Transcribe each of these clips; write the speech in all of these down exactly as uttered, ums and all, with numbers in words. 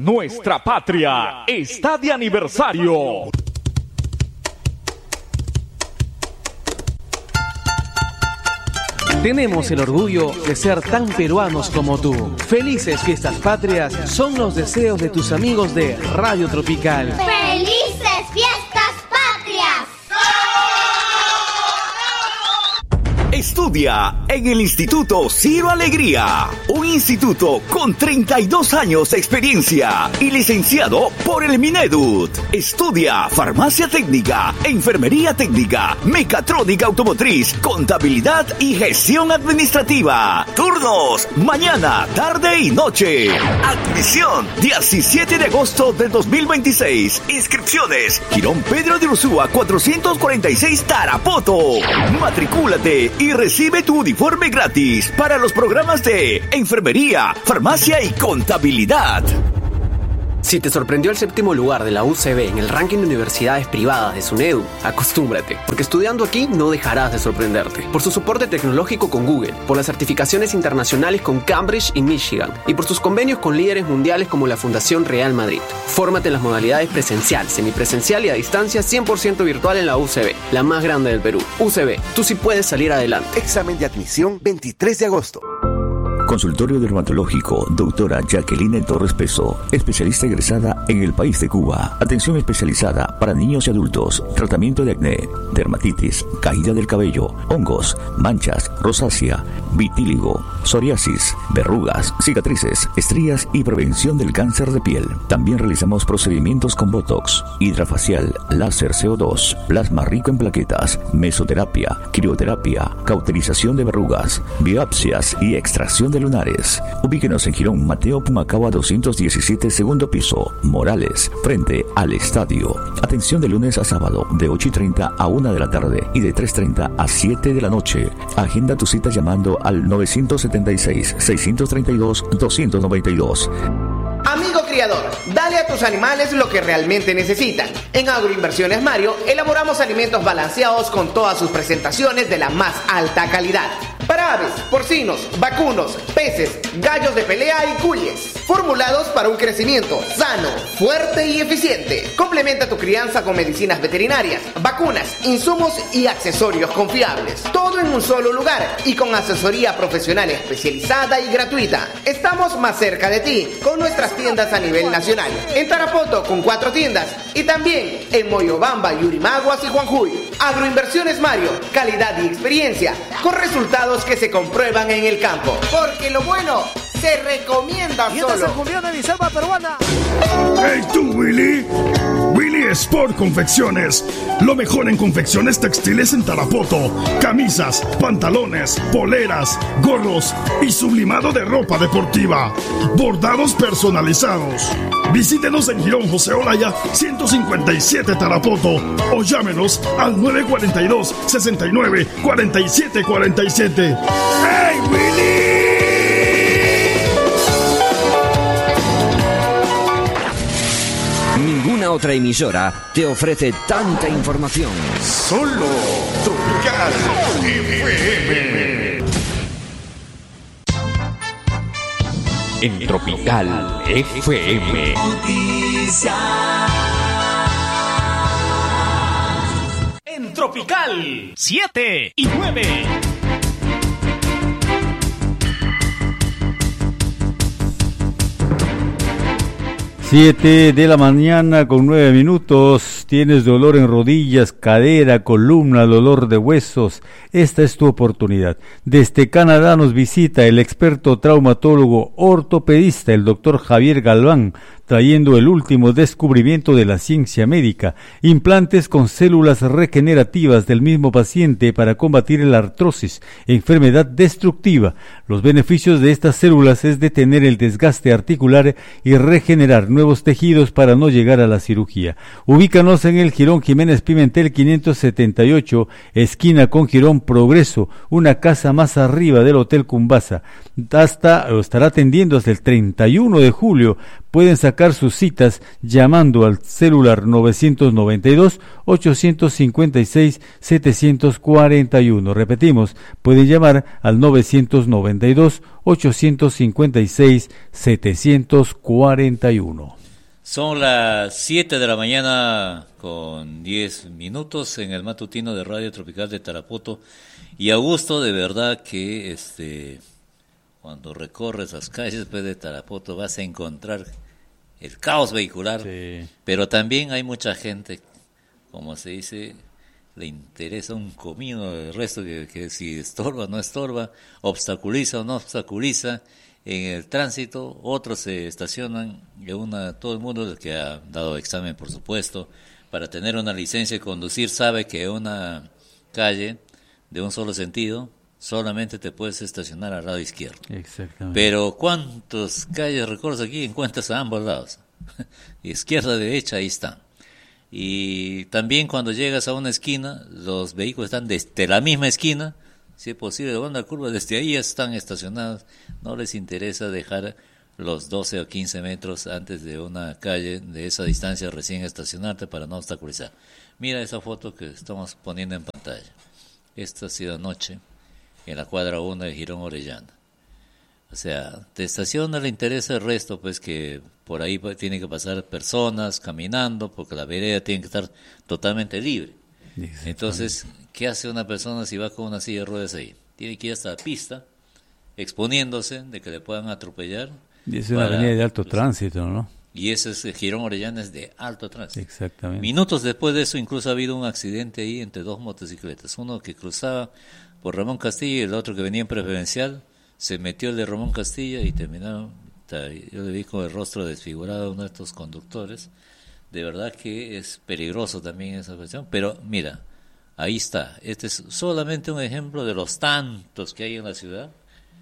Nuestra patria está de aniversario. Tenemos el orgullo de ser tan peruanos como tú. Felices fiestas patrias son los deseos de tus amigos de Radio Tropical. ¡Felices fiestas patrias! Estudia en el Instituto Ciro Alegría, un instituto con treinta y dos años de experiencia y licenciado por el Mineduc. Estudia farmacia técnica, enfermería técnica, mecatrónica automotriz, contabilidad y gestión administrativa. Turnos, mañana, tarde y noche. Admisión, diecisiete de agosto del dos mil veintiséis. Inscripciones, Girón Pedro de Ursúa cuatrocientos cuarenta y seis Tarapoto. Matricúlate y recibe tu uniforme gratis para los programas de enfermería, farmacia y contabilidad. Si te sorprendió el séptimo lugar de la U C B en el ranking de universidades privadas de SUNEDU, acostúmbrate, porque estudiando aquí no dejarás de sorprenderte. Por su soporte tecnológico con Google, por las certificaciones internacionales con Cambridge y Michigan, y por sus convenios con líderes mundiales como la Fundación Real Madrid. Fórmate en las modalidades presencial, semipresencial y a distancia cien por ciento virtual en la U C B, la más grande del Perú. U C B, tú sí puedes salir adelante. Examen de admisión veintitrés de agosto. Consultorio dermatológico, doctora Jacqueline Torres Peso, especialista egresada en el país de Cuba. Atención especializada para niños y adultos. Tratamiento de acné, dermatitis, caída del cabello, hongos, manchas, rosácea, vitíligo, psoriasis, verrugas, cicatrices, estrías y prevención del cáncer de piel. También realizamos procedimientos con botox, hidrafacial, láser C O dos, plasma rico en plaquetas, mesoterapia, crioterapia, cauterización de verrugas, biopsias y extracción de lunares. Ubíquenos en Girón Mateo Pumacahua doscientos diecisiete, segundo piso, Morales, frente al estadio. Atención de lunes a sábado de ocho y treinta a una de la tarde y de tres y treinta a siete de la noche. Agenda tu cita llamando al nueve siete seis, seis tres dos, dos nueve dos. Amigo criador, dale a tus animales lo que realmente necesitan. En Agroinversiones Mario elaboramos alimentos balanceados con todas sus presentaciones de la más alta calidad. Para aves, porcinos, vacunos, peces, gallos de pelea y cuyes. Formulados para un crecimiento sano, fuerte y eficiente. Complementa tu crianza con medicinas veterinarias, vacunas, insumos y accesorios confiables. Todo en un solo lugar y con asesoría profesional especializada y gratuita. Estamos más cerca de ti con nuestras tiendas a nivel nacional. En Tarapoto con cuatro tiendas y también en Moyobamba, Yurimaguas y Juanjuy. Agroinversiones Mario, calidad y experiencia con resultados que se comprueban en el campo. Porque lo bueno se recomienda solo. Y esta es el de mi selva peruana. ¡Hey tú, Willy! Willy Sport Confecciones. Lo mejor en confecciones textiles en Tarapoto. Camisas, pantalones, poleras, gorros y sublimado de ropa deportiva. Bordados personalizados. Visítenos en Girón José Olaya ciento cincuenta y siete Tarapoto o llámenos al nueve cuatro dos, seis nueve, cuatro siete cuatro siete. ¡Hey, Willy! Ninguna otra emisora te ofrece tanta información. Solo Tropical F M. En Tropical F M. En Tropical siete y nueve. siete de la mañana con nueve minutos. Tienes dolor en rodillas, cadera, columna, dolor de huesos. Esta es tu oportunidad. Desde Canadá nos visita el experto traumatólogo ortopedista, el doctor Javier Galván, trayendo el último descubrimiento de la ciencia médica, implantes con células regenerativas del mismo paciente para combatir la artrosis, enfermedad destructiva. Los beneficios de estas células es detener el desgaste articular y regenerar nuevos tejidos para no llegar a la cirugía. Ubícanos Estamos en el Girón Jiménez Pimentel quinientos setenta y ocho, esquina con Girón Progreso, una casa más arriba del Hotel Cumbasa. Hasta, o estará atendiendo hasta el treinta y uno de julio. Pueden sacar sus citas llamando al celular novecientos noventa y dos, ochocientos cincuenta y seis, setecientos cuarenta y uno. Repetimos, pueden llamar al novecientos noventa y dos, ochocientos cincuenta y seis, setecientos cuarenta y uno. Son las siete de la mañana con diez minutos en el matutino de Radio Tropical de Tarapoto. Y Augusto, de verdad que este cuando recorres las calles pues, de Tarapoto vas a encontrar el caos vehicular, sí. Pero también hay mucha gente, como se dice, le interesa un comino del resto, que, que si estorba o no estorba, obstaculiza o no obstaculiza. En el tránsito, otros se estacionan, y una, todo el mundo el que ha dado examen, por supuesto, para tener una licencia de conducir, sabe que una calle de un solo sentido, solamente te puedes estacionar al lado izquierdo. Exactamente. Pero ¿cuántas calles recorres aquí? Encuentras a ambos lados. Izquierda, derecha, ahí están. Y también cuando llegas a una esquina, los vehículos están desde la misma esquina, si es posible, van la curva, desde ahí están estacionados. No les interesa dejar los doce o quince metros antes de una calle de esa distancia recién estacionarte para no obstaculizar. Mira esa foto que estamos poniendo en pantalla. Esta ha sido anoche en la cuadra uno de Girón Orellana. O sea, te estaciona, le interesa el resto, pues que por ahí tienen que pasar personas caminando, porque la vereda tiene que estar totalmente libre. Entonces, ¿qué hace una persona si va con una silla de ruedas ahí? Tiene que ir hasta la pista, exponiéndose de que le puedan atropellar. Y es una para, avenida de alto pues, tránsito, ¿no? Y ese es, Girón Orellana es de alto tránsito. Exactamente. Minutos después de eso, incluso ha habido un accidente ahí entre dos motocicletas. Uno que cruzaba por Ramón Castilla y el otro que venía en preferencial. Se metió el de Ramón Castilla y terminaron. Yo le vi con el rostro desfigurado a uno de estos conductores. De verdad que es peligroso también esa cuestión, pero mira, ahí está. Este es solamente un ejemplo de los tantos que hay en la ciudad,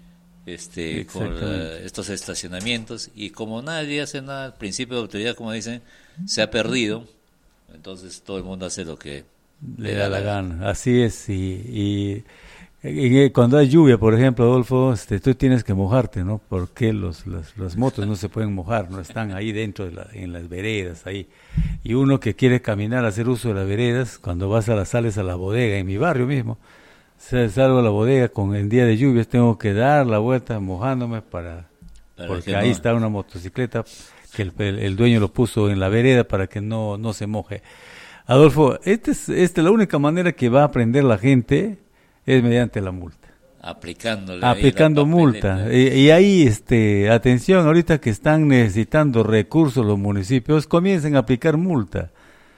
este, con la, estos estacionamientos, y como nadie hace nada, el principio de autoridad, como dicen, se ha perdido, entonces todo el mundo hace lo que le, le da, da la gana. gana. Así es, y... y... Y cuando hay lluvia, por ejemplo, Adolfo, este, tú tienes que mojarte, ¿no? Porque los, las, las motos no se pueden mojar, no están ahí dentro de la, en las veredas, ahí. Y uno que quiere caminar, hacer uso de las veredas, cuando vas a las sales a la bodega, en mi barrio mismo, salgo a la bodega con el día de lluvias, tengo que dar la vuelta mojándome para, para porque ahí no. Está una motocicleta que el, el, el dueño lo puso en la vereda para que no, no se moje. Adolfo, esta es, esta es la única manera que va a aprender la gente, es mediante la multa. Aplicándole Aplicando multa. Y, y ahí, este, atención, ahorita que están necesitando recursos los municipios, comiencen a aplicar multa.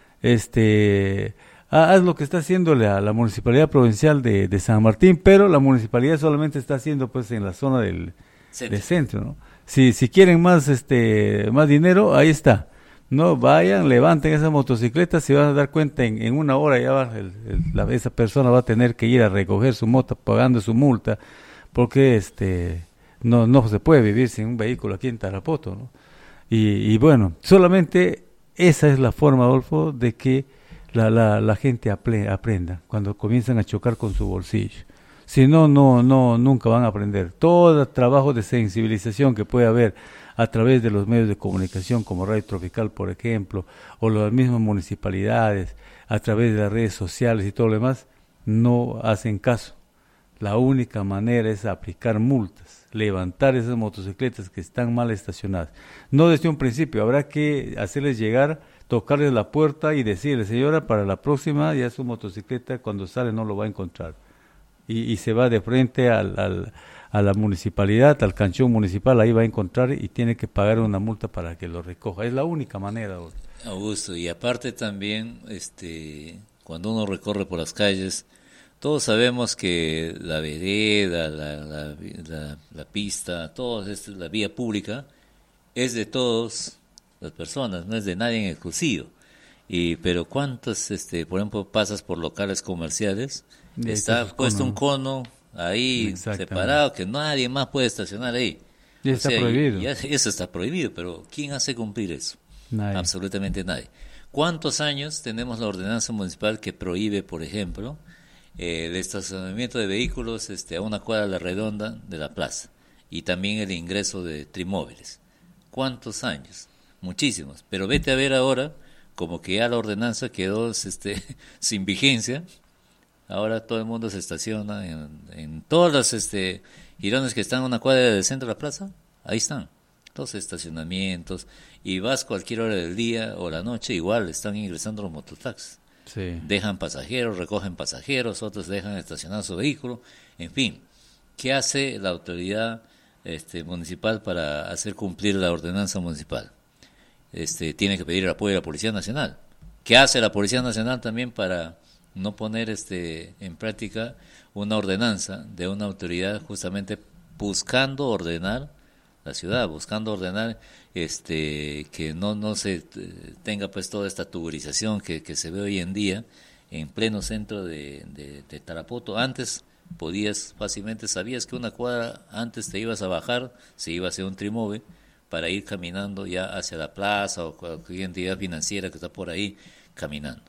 Este, haz lo que está haciendo la, la Municipalidad Provincial de, de San Martín, pero la municipalidad solamente está haciendo pues en la zona del centro, del centro, ¿no? Si, si quieren más, este, más dinero, ahí está. No, vayan, levanten esa motocicleta, se van a dar cuenta en, en una hora ya va, el, el, la, esa persona va a tener que ir a recoger su moto pagando su multa, porque este no no se puede vivir sin un vehículo aquí en Tarapoto, ¿no? Y, y bueno, solamente esa es la forma, Adolfo, de que la, la, la gente apre, aprenda, cuando comienzan a chocar con su bolsillo. Si no, no, no, nunca van a aprender. Todo el trabajo de sensibilización que puede haber a través de los medios de comunicación como Radio Tropical, por ejemplo, o las mismas municipalidades, a través de las redes sociales y todo lo demás, no hacen caso. La única manera es aplicar multas, levantar esas motocicletas que están mal estacionadas. No desde un principio, habrá que hacerles llegar, tocarles la puerta y decirles, señora, para la próxima ya su motocicleta cuando sale no lo va a encontrar. Y, y se va de frente al... al a la municipalidad, al canchón municipal, ahí va a encontrar y tiene que pagar una multa para que lo recoja. Es la única manera. Augusto, y aparte también, este, cuando uno recorre por las calles, todos sabemos que la vereda, la, la, la, la pista, todo esto, la vía pública, es de todas las personas, no es de nadie en exclusivo. Y, pero ¿cuántas, este, por ejemplo, pasas por locales comerciales? De está puesto un cono ahí separado, que nadie más puede estacionar ahí. Y está o sea, prohibido. Ya, eso está prohibido, pero ¿quién hace cumplir eso? Nadie. Absolutamente nadie. ¿Cuántos años tenemos la ordenanza municipal que prohíbe, por ejemplo, eh, el estacionamiento de vehículos este, a una cuadra a la redonda de la plaza y también el ingreso de trimóviles? ¿Cuántos años? Muchísimos. Pero vete a ver ahora, como que ya la ordenanza quedó este, sin vigencia. Ahora todo el mundo se estaciona en, en todos los este, jirones que están a una cuadra del centro de la plaza. Ahí están, los estacionamientos. Y vas cualquier hora del día o la noche, igual están ingresando los mototaxis. Sí. Dejan pasajeros, recogen pasajeros, otros dejan estacionar su vehículo. En fin, ¿qué hace la autoridad este, municipal para hacer cumplir la ordenanza municipal? Este, tiene que pedir el apoyo de la Policía Nacional. ¿Qué hace la Policía Nacional también para no poner este, en práctica una ordenanza de una autoridad justamente buscando ordenar la ciudad, buscando ordenar este que no no se tenga pues toda esta tuburización que, que se ve hoy en día en pleno centro de, de, de Tarapoto? Antes podías fácilmente, sabías que una cuadra antes te ibas a bajar, se iba a hacer un trimóvil para ir caminando ya hacia la plaza o cualquier entidad financiera que está por ahí caminando.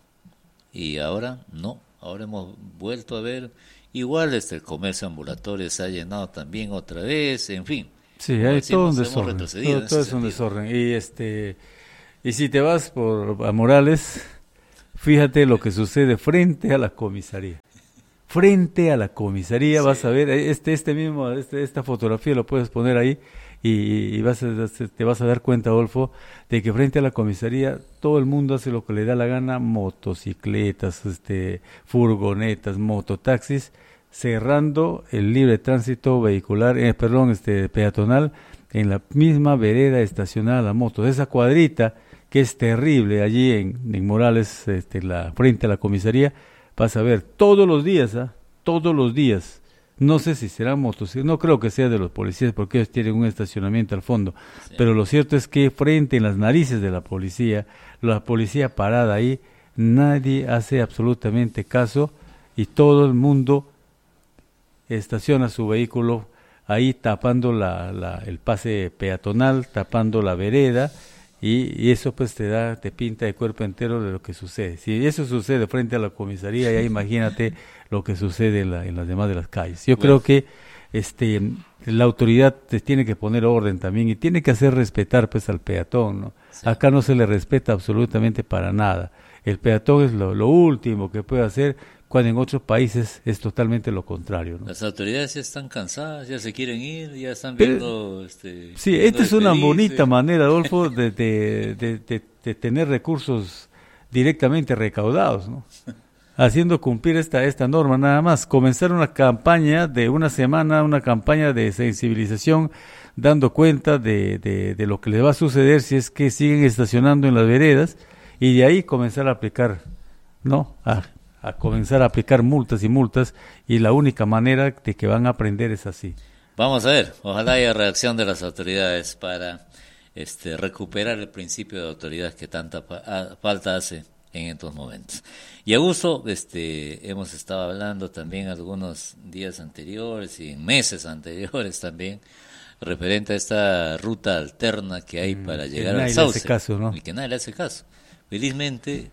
Y ahora no, ahora hemos vuelto a ver, igual este el comercio ambulatorio se ha llenado también otra vez, en fin. Sí, hay todo un desorden, todo, todo es un desorden. Y este y si te vas por a Morales, fíjate lo que sucede frente a la comisaría. Frente a la comisaría, sí. Vas a ver, este este mismo este, esta fotografía lo puedes poner ahí y, y vas a, te vas a dar cuenta, Adolfo, de que frente a la comisaría todo el mundo hace lo que le da la gana, motocicletas, este furgonetas, mototaxis, cerrando el libre tránsito vehicular, eh, perdón, este peatonal, en la misma vereda estacionada la moto. Esa cuadrita que es terrible allí en, en Morales, este, la, frente a la comisaría, vas a ver todos los días, ¿ah? Todos los días. No sé si serán motocicletas, no creo que sea de los policías porque ellos tienen un estacionamiento al fondo, sí. Pero lo cierto es que frente en las narices de la policía, la policía parada ahí, nadie hace absolutamente caso y todo el mundo estaciona su vehículo ahí tapando la, la, el pase peatonal, tapando la vereda y, y eso pues te da, te pinta de cuerpo entero de lo que sucede. Si eso sucede frente a la comisaría, ya imagínate lo que sucede en, la, en las demás de las calles. Yo bueno. creo que este la autoridad te tiene que poner orden también y tiene que hacer respetar pues al peatón, ¿no? Sí. Acá no se le respeta absolutamente para nada. El peatón es lo, lo último que puede hacer, cuando en otros países es totalmente lo contrario, ¿no? Las autoridades ya están cansadas, ya se quieren ir, ya están viendo... Pero, este, sí, esta es una bonita manera, Adolfo, de, de, de, de, de tener recursos directamente recaudados, ¿no? Haciendo cumplir esta, esta norma nada más. Comenzar una campaña de una semana, una campaña de sensibilización, dando cuenta de, de, de lo que les va a suceder si es que siguen estacionando en las veredas, y de ahí comenzar a aplicar, ¿no?, a, a comenzar a aplicar multas y multas, y la única manera de que van a aprender es así. Vamos a ver, ojalá haya reacción de las autoridades para este recuperar el principio de autoridad que tanta fa- falta hace en estos momentos. Y Augusto, este, hemos estado hablando también algunos días anteriores y meses anteriores también, referente a esta ruta alterna que hay mm, para llegar al Sauce. Hace caso, ¿no? Y que nadie le hace caso. Felizmente,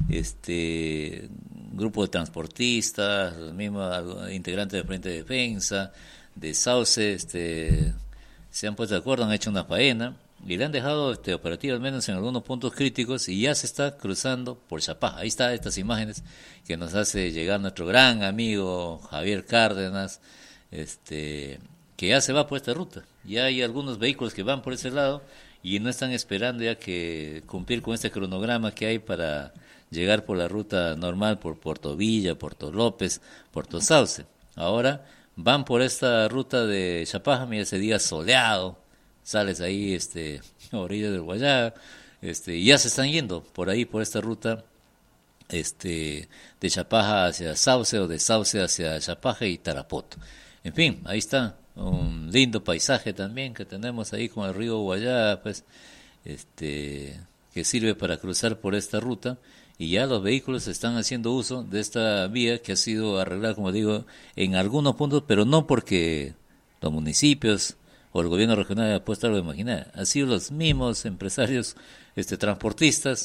este grupo de transportistas, los mismos integrantes del Frente de Defensa, de Sauce, este, se han puesto de acuerdo, han hecho una faena y le han dejado este operativo al menos en algunos puntos críticos y ya se está cruzando por Chapaj. Ahí están estas imágenes que nos hace llegar nuestro gran amigo Javier Cárdenas, este, que ya se va por esta ruta. Ya hay algunos vehículos que van por ese lado y no están esperando ya que cumplir con este cronograma que hay para llegar por la ruta normal por Puerto Villa, Puerto López, Puerto Sauce. Ahora van por esta ruta de Chapaj, mira ese día soleado, sales ahí este a orillas del Guayá, este y ya se están yendo por ahí por esta ruta este de Chapaj hacia Sauce o de Sauce hacia Chapaj y Tarapoto. En fin, ahí está un lindo paisaje también que tenemos ahí con el río Guayá, pues este que sirve para cruzar por esta ruta. Y ya los vehículos están haciendo uso de esta vía que ha sido arreglada, como digo, en algunos puntos, pero no porque los municipios o el gobierno regional haya puesto algo de imaginar. Han sido los mismos empresarios este, transportistas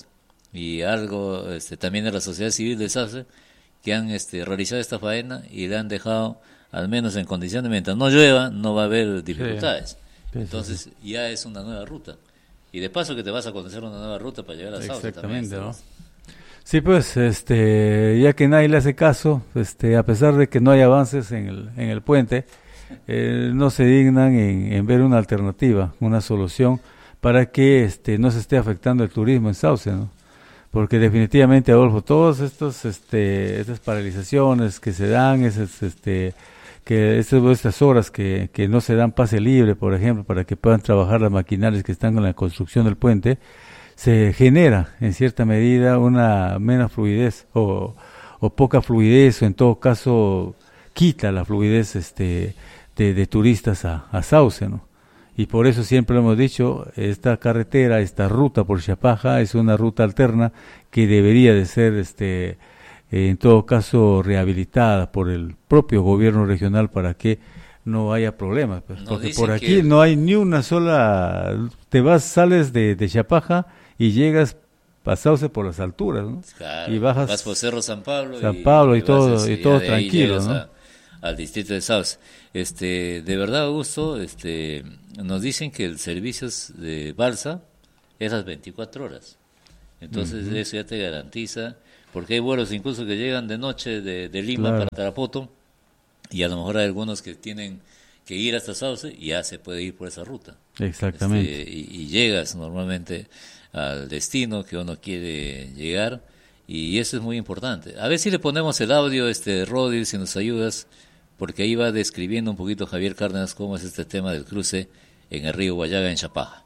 y algo este, también de la sociedad civil de Sauce, que han este, realizado esta faena y le han dejado, al menos en condiciones, mientras no llueva, no va a haber dificultades. Sí. Entonces ya es una nueva ruta. Y de paso que te vas a conocer una nueva ruta para llegar a Sauce. Exactamente, también, ¿no? Sí, pues, este, ya que nadie le hace caso, este, a pesar de que no hay avances en el, en el puente, eh, no se dignan en, en ver una alternativa, una solución para que este, no se esté afectando el turismo en Sauce, ¿no? Porque definitivamente, Adolfo, todas estos, este, estas paralizaciones que se dan, esas, este, que estas, estas horas que, que no se dan pase libre, por ejemplo, para que puedan trabajar las maquinarias que están con la construcción del puente, se genera en cierta medida una menos fluidez o, o poca fluidez, o en todo caso quita la fluidez este, de, de turistas a, a Sauce, ¿no? Y por eso siempre lo hemos dicho, esta carretera, esta ruta por Chapaja es una ruta alterna que debería de ser este en todo caso rehabilitada por el propio gobierno regional para que no haya problemas, pues, porque por aquí que... no hay ni una sola, te vas, sales de, de Chapaja y llegas a Sauce por las alturas, ¿no? Claro, y bajas vas por Cerro San Pablo, San Pablo y, y, y todo, hacia, y todo tranquilo, ¿no? A, al distrito de Sauce. Este, de verdad, Augusto, este, nos dicen que el servicio de balsa es las veinticuatro horas. Entonces uh-huh. eso ya te garantiza, porque hay vuelos incluso que llegan de noche de, de Lima claro. para Tarapoto, y a lo mejor hay algunos que tienen que ir hasta Sauce y ya se puede ir por esa ruta. Exactamente. Este, y, y llegas normalmente al destino que uno quiere llegar, y eso es muy importante. A ver si le ponemos el audio, este Rodi, si nos ayudas, porque ahí va describiendo un poquito Javier Cárdenas cómo es este tema del cruce en el río Guayaga en Chapaja.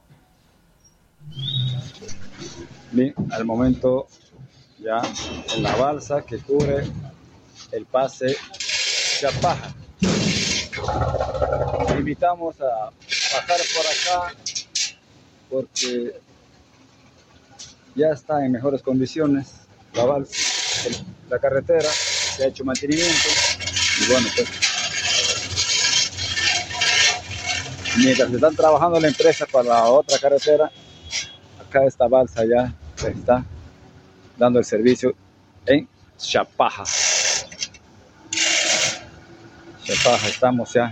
Bien, al momento ya en la balsa que cubre el pase Chapaja. Te invitamos a pasar por acá porque ya está en mejores condiciones la balsa, la carretera, se ha hecho mantenimiento y bueno, pues mientras están trabajando la empresa para la otra carretera, acá esta balsa ya se está dando el servicio en Chapaja. Chapaja, estamos ya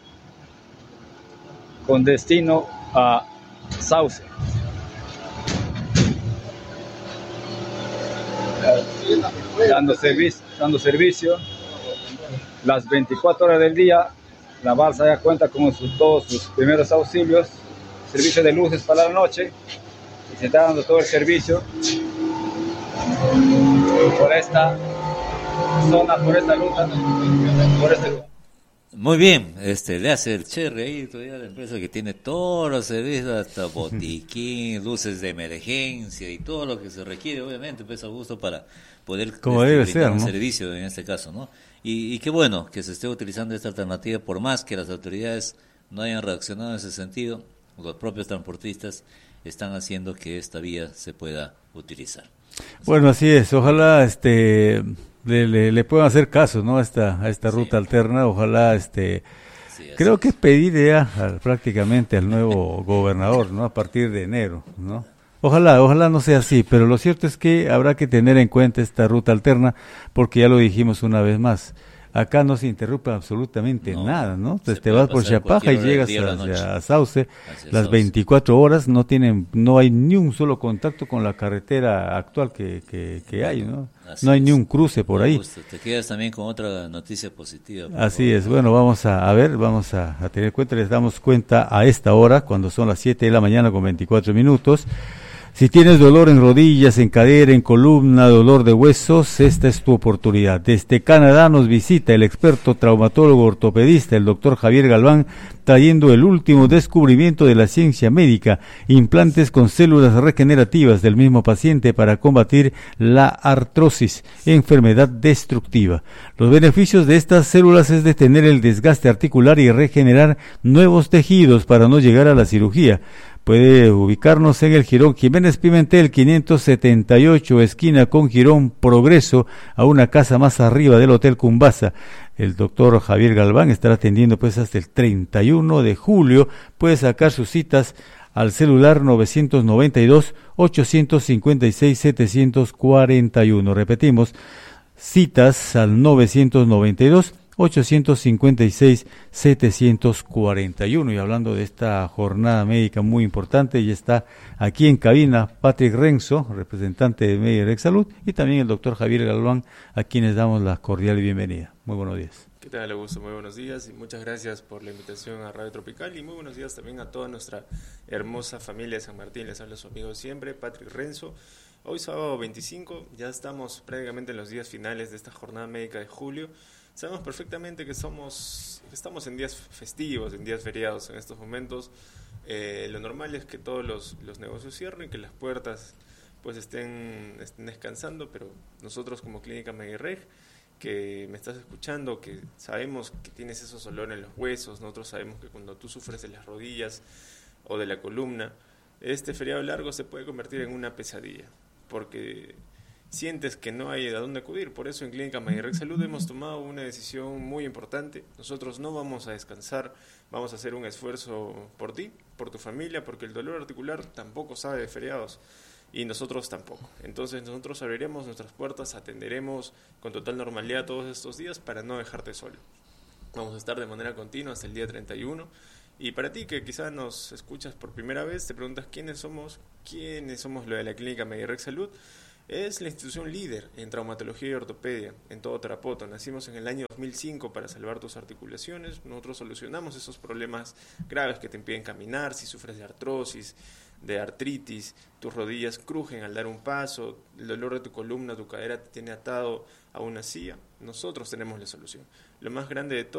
con destino a Sauce. Dando servicio, dando servicio las veinticuatro horas del día. La balsa ya cuenta con sus, todos sus primeros auxilios, servicio de luces para la noche, y se está dando todo el servicio por esta zona, por esta ruta, por este lugar. Muy bien, este le hace el cherry ahí todavía la empresa que tiene todos los servicios, hasta botiquín, luces de emergencia y todo lo que se requiere, obviamente, pues a gusto para poder como este, debe brindar ser, un ¿no? servicio en este caso, ¿no? Y, y qué bueno que se esté utilizando esta alternativa, por más que las autoridades no hayan reaccionado en ese sentido, los propios transportistas están haciendo que esta vía se pueda utilizar. Bueno, así es, ojalá este le, le, le puedan hacer caso, ¿no? a esta, a esta ruta sí. alterna, ojalá este sí, creo que es pedir ya a, prácticamente al nuevo gobernador, ¿no? A partir de enero, ¿no? Ojalá, ojalá no sea así, pero lo cierto es que habrá que tener en cuenta esta ruta alterna, porque ya lo dijimos una vez más, acá no se interrumpe absolutamente no, nada, ¿no? Entonces te vas por Chapaja y llegas a, a Sauce, hacia las Sauce. veinticuatro horas, no tienen, no hay ni un solo contacto con la carretera actual que, que, que hay, ¿no? Así no hay es. ni un cruce por ahí. Gusto. Te quedas también con otra noticia positiva. Así favor. es, bueno, vamos a, a ver, vamos a, a tener cuenta, les damos cuenta a esta hora, cuando son las siete de la mañana con veinticuatro minutos. Si tienes dolor en rodillas, en cadera, en columna, dolor de huesos, esta es tu oportunidad. Desde Canadá nos visita el experto traumatólogo ortopedista, el doctor Javier Galván, trayendo el último descubrimiento de la ciencia médica, implantes con células regenerativas del mismo paciente para combatir la artrosis, enfermedad destructiva. Los beneficios de estas células es detener el desgaste articular y regenerar nuevos tejidos para no llegar a la cirugía. Puede ubicarnos en el Jirón Jiménez Pimentel quinientos setenta y ocho, esquina con Jirón Progreso, a una casa más arriba del Hotel Cumbasa. El doctor Javier Galván estará atendiendo pues hasta el treinta y uno de julio. Puede sacar sus citas al celular novecientos noventa y dos, ochocientos cincuenta y seis, setecientos cuarenta y uno. Repetimos, citas al novecientos noventa y dos, ochocientos cincuenta y seis, setecientos cuarenta y uno. Y hablando de esta jornada médica muy importante, ya está aquí en cabina Patrick Renzo, representante de Medirec Salud, y también el doctor Javier Galván, a quienes damos la cordial bienvenida. Muy buenos días. ¿Qué tal, Augusto? Muy buenos días y muchas gracias por la invitación a Radio Tropical, y muy buenos días también a toda nuestra hermosa familia de San Martín. Les habla su amigo siempre, Patrick Renzo. Hoy sábado veinticinco, ya estamos prácticamente en los días finales de esta jornada médica de julio. Sabemos perfectamente que somos, estamos en días festivos, en días feriados en estos momentos. Eh, lo normal es que todos los, los negocios cierren, que las puertas pues estén, estén descansando, pero nosotros como Clínica Medirec, que me estás escuchando, que sabemos que tienes esos olores en los huesos, nosotros sabemos que cuando tú sufres de las rodillas o de la columna, este feriado largo se puede convertir en una pesadilla, porque sientes que no hay a dónde acudir. Por eso en Clínica Medirec Salud hemos tomado una decisión muy importante. Nosotros no vamos a descansar, vamos a hacer un esfuerzo por ti, por tu familia, porque el dolor articular tampoco sabe de feriados. Y nosotros tampoco. Entonces nosotros abriremos nuestras puertas, atenderemos con total normalidad todos estos días para no dejarte solo. Vamos a estar de manera continua hasta el día treinta y uno. Y para ti que quizás nos escuchas por primera vez, te preguntas quiénes somos, quiénes somos lo de la Clínica Medirec Salud. Es la institución líder en traumatología y ortopedia en todo Tarapoto. Nacimos en el año dos mil cinco para salvar tus articulaciones. Nosotros solucionamos esos problemas graves que te impiden caminar, si sufres de artrosis, de artritis, tus rodillas crujen al dar un paso, el dolor de tu columna, tu cadera te tiene atado a una silla. Nosotros tenemos la solución. Lo más grande de todo